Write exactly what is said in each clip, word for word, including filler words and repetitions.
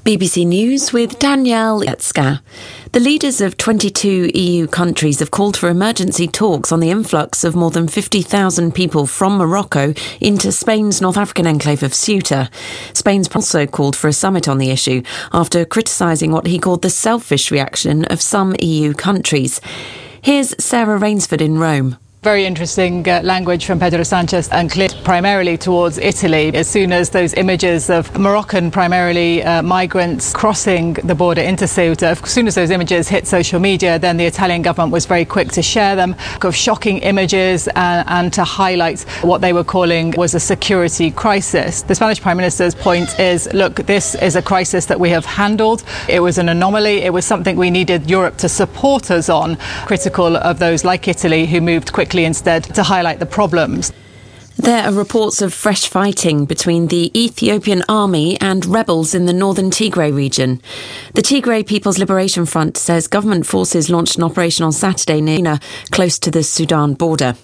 B B C News with Danielle Etzka. The leaders of twenty-two E U countries have called for emergency talks on the influx of more than fifty thousand people from Morocco into Spain's North African enclave of Ceuta. Spain's also called for a summit on the issue after criticising what he called the selfish reaction of some E U countries. Here's Sarah Rainsford in Rome. Very interesting uh, language from Pedro Sanchez, and clear primarily towards Italy. As soon as those images of Moroccan, primarily uh, migrants, crossing the border into Ceuta, as soon as those images hit social media, then the Italian government was very quick to share them, of shocking images and, and to highlight what they were calling was a security crisis. The Spanish Prime Minister's point is, look, this is a crisis that we have handled. It was an anomaly. It was something we needed Europe to support us on, critical of those like Italy who moved quickly instead to highlight the problems. There are reports of fresh fighting between the Ethiopian army and rebels in the northern Tigray region. The Tigray People's Liberation Front says government forces launched an operation on Saturday near Nina, close to the Sudan border.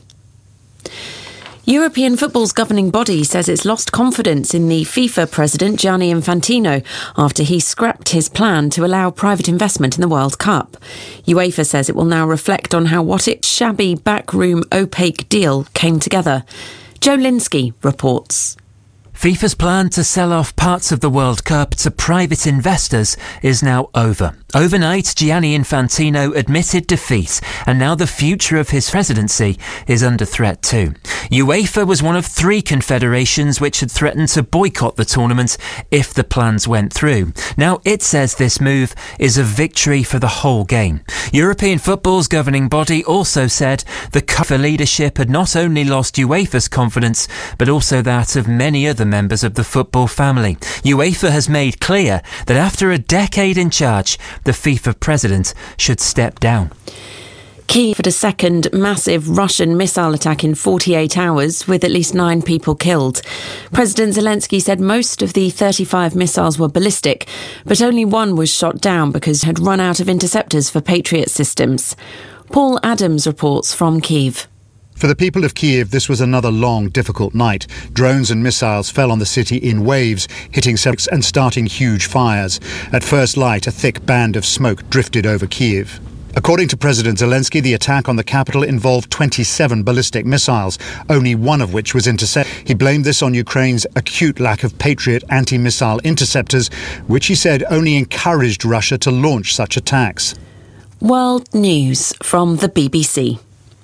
European football's governing body says it's lost confidence in the FIFA president Gianni Infantino after he scrapped his plan to allow private investment in the World Cup. UEFA says it will now reflect on how what its shabby backroom opaque deal came together. Joe Linsky reports. FIFA's plan to sell off parts of the World Cup to private investors is now over. Overnight, Gianni Infantino admitted defeat, and now the future of his presidency is under threat too. UEFA was one of three confederations which had threatened to boycott the tournament if the plans went through. Now it says this move is a victory for the whole game. European football's governing body also said the FIFA leadership had not only lost UEFA's confidence, but also that of many other members of the football family. UEFA has made clear that after a decade in charge, the FIFA president should step down. Kyiv had a second massive Russian missile attack in forty-eight hours, with at least nine people killed. President Zelensky said most of the thirty-five missiles were ballistic, but only one was shot down because it had run out of interceptors for Patriot systems. Paul Adams reports from Kyiv. For the people of Kyiv, this was another long, difficult night. Drones and missiles fell on the city in waves, hitting several and starting huge fires. At first light, a thick band of smoke drifted over Kyiv. According to President Zelensky, the attack on the capital involved twenty-seven ballistic missiles, only one of which was intercepted. He blamed this on Ukraine's acute lack of Patriot anti-missile interceptors, which he said only encouraged Russia to launch such attacks. World News from the B B C.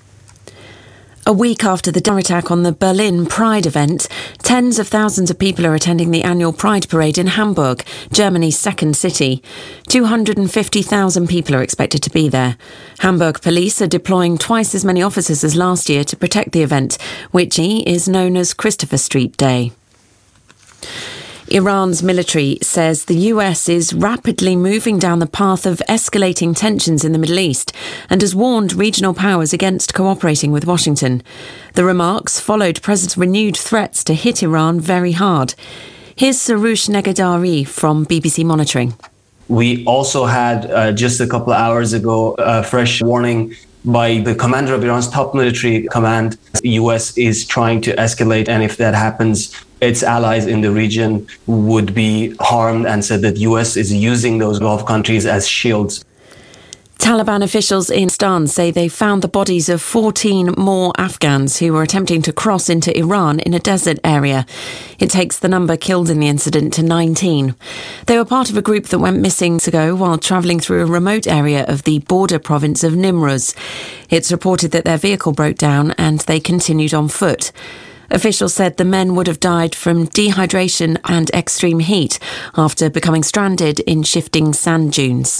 A week after the terror attack on the Berlin Pride event, tens of thousands of people are attending the annual Pride Parade in Hamburg, Germany's second city. two hundred fifty thousand people are expected to be there. Hamburg police are deploying twice as many officers as last year to protect the event, which is known as Christopher Street Day. Iran's military says the U S is rapidly moving down the path of escalating tensions in the Middle East and has warned regional powers against cooperating with Washington. The remarks followed President's renewed threats to hit Iran very hard. Here's Saroush Negadari from B B C Monitoring. We also had, uh, just a couple of hours ago, a fresh warning by the commander of Iran's top military command. The U S is trying to escalate, and if that happens, its allies in the region would be harmed, and said that the U S is using those Gulf countries as shields. Taliban officials in Pakistan say they found the bodies of fourteen more Afghans who were attempting to cross into Iran in a desert area. It takes the number killed in the incident to nineteen. They were part of a group that went missing ago while travelling through a remote area of the border province of Nimruz. It's reported that their vehicle broke down and they continued on foot. Officials said the men would have died from dehydration and extreme heat after becoming stranded in shifting sand dunes.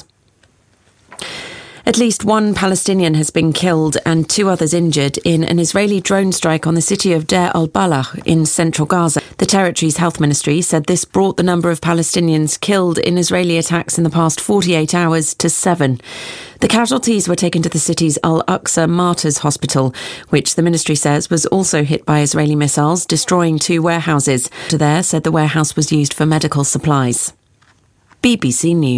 At least one Palestinian has been killed and two others injured in an Israeli drone strike on the city of Deir al-Balah in central Gaza. The territory's health ministry said this brought the number of Palestinians killed in Israeli attacks in the past forty-eight hours to seven. The casualties were taken to the city's Al-Aqsa Martyrs Hospital, which the ministry says was also hit by Israeli missiles, destroying two warehouses. There said the warehouse was used for medical supplies. B B C News.